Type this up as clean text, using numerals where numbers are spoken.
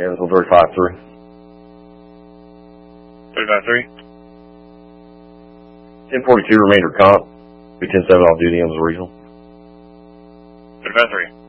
Yeah, this will 35-3. 35-3. 1042 remainder comp. Be 10-7 off duty on the regional. 35-3.